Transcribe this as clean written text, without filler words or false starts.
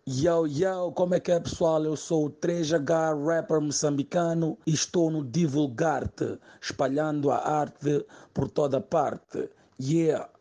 Yo, yo, como é que é, pessoal? Eu sou o 3H, rapper moçambicano, e estou no Divulgarte, espalhando a arte por toda parte. Yeah!